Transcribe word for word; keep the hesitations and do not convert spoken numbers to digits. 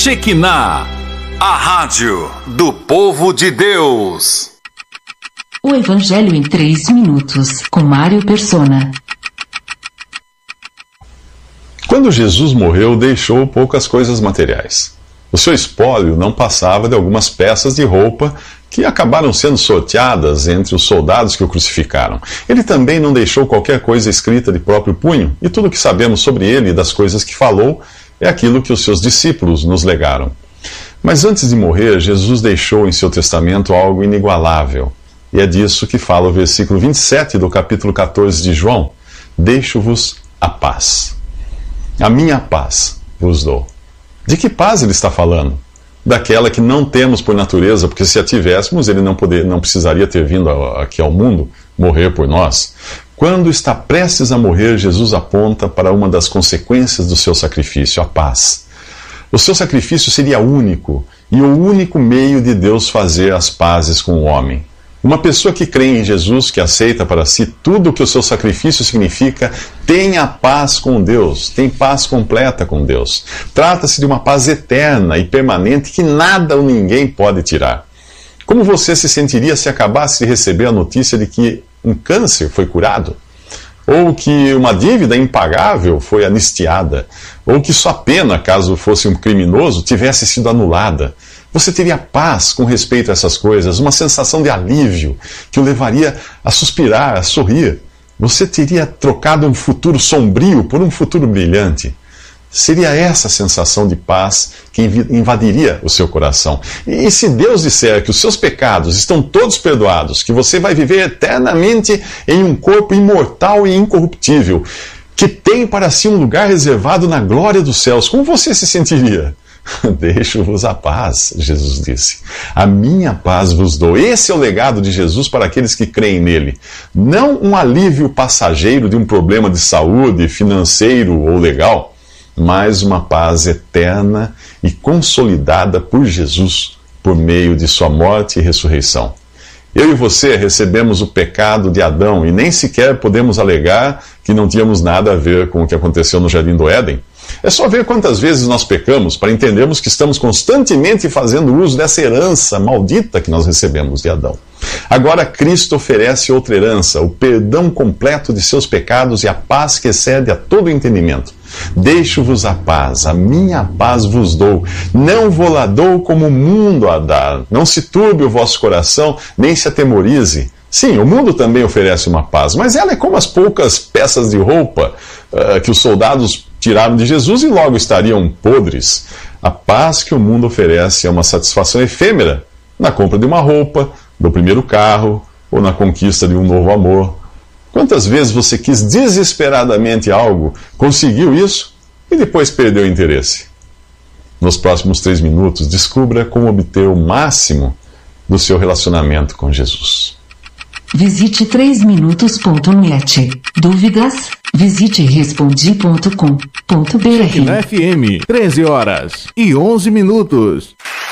Shekinah, a rádio do povo de Deus. O Evangelho em três minutos, com Mário Persona. Quando Jesus morreu, deixou poucas coisas materiais. O seu espólio não passava de algumas peças de roupa que acabaram sendo sorteadas entre os soldados que o crucificaram. Ele também não deixou qualquer coisa escrita de próprio punho, e tudo o que sabemos sobre ele e das coisas que falou é aquilo que os seus discípulos nos legaram. Mas antes de morrer, Jesus deixou em seu testamento algo inigualável. E é disso que fala o versículo vinte e sete do capítulo catorze de João. Deixo-vos a paz. A minha paz vos dou. De que paz ele está falando? Daquela que não temos por natureza, porque se a tivéssemos, ele não, poder, não precisaria ter vindo aqui ao mundo morrer por nós. Quando está prestes a morrer, Jesus aponta para uma das consequências do seu sacrifício, a paz. O seu sacrifício seria único, e o único meio de Deus fazer as pazes com o homem. Uma pessoa que crê em Jesus, que aceita para si tudo o que o seu sacrifício significa, tem a paz com Deus, tem paz completa com Deus. Trata-se de uma paz eterna e permanente que nada ou ninguém pode tirar. Como você se sentiria se acabasse de receber a notícia de que um câncer foi curado? Ou que uma dívida impagável foi anistiada? Ou que sua pena, caso fosse um criminoso, tivesse sido anulada? Você teria paz com respeito a essas coisas, uma sensação de alívio que o levaria a suspirar, a sorrir. Você teria trocado um futuro sombrio por um futuro brilhante. Seria essa sensação de paz que invadiria o seu coração. E se Deus disser que os seus pecados estão todos perdoados, que você vai viver eternamente em um corpo imortal e incorruptível, que tem para si um lugar reservado na glória dos céus, como você se sentiria? Deixo-vos a paz, Jesus disse. A minha paz vos dou. Esse é o legado de Jesus para aqueles que creem nele. Não um alívio passageiro de um problema de saúde, financeiro ou legal, mas uma paz eterna e consolidada por Jesus, por meio de sua morte e ressurreição. Eu e você recebemos o pecado de Adão e nem sequer podemos alegar que não tínhamos nada a ver com o que aconteceu no Jardim do Éden. É só ver quantas vezes nós pecamos para entendermos que estamos constantemente fazendo uso dessa herança maldita que nós recebemos de Adão. Agora Cristo oferece outra herança, o perdão completo de seus pecados e a paz que excede a todo entendimento. Deixo-vos a paz, a minha paz vos dou. Não vou-la dou como o mundo a dá. Não se turbe o vosso coração, nem se atemorize. Sim, o mundo também oferece uma paz, mas ela é como as poucas peças de roupa uh, que os soldados tiraram de Jesus e logo estariam podres. A paz que o mundo oferece é uma satisfação efêmera na compra de uma roupa, do primeiro carro ou na conquista de um novo amor. Quantas vezes você quis desesperadamente algo, conseguiu isso e depois perdeu o interesse? Nos próximos três minutos, descubra como obter o máximo do seu relacionamento com Jesus. Visite três minutos ponto net. Dúvidas? Visite respondi ponto com ponto br. Na F M, treze horas e onze minutos.